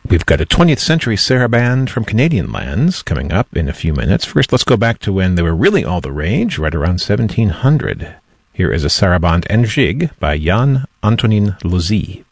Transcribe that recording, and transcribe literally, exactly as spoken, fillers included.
We've got a twentieth century saraband from Canadian lands coming up in a few minutes. First, let's go back to when they were really all the rage, right around seventeen hundred. Here is a saraband en gigue by Jan Antonin Lozy.